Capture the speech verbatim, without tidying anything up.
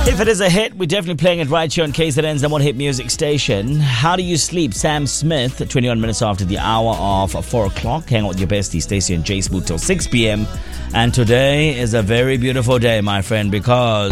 If it is a hit, we're definitely playing it right here on K Z N's number one hit music station. How do you sleep? Sam Smith, twenty-one minutes after the hour of four o'clock. Hang out with your bestie, Stacey and Jay Smooth till six p.m. And today is a very beautiful day, my friend, because